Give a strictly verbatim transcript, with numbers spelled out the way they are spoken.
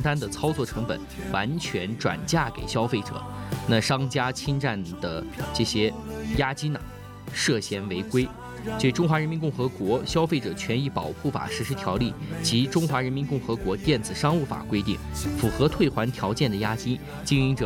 担的操作成本完全转嫁给消费者。那商家侵占的这些押金呢、啊，涉嫌违规。据《中华人民共和国消费者权益保护法实施条例》及《中华人民共和国电子商务法》规定，符合退还条件的押金，经营者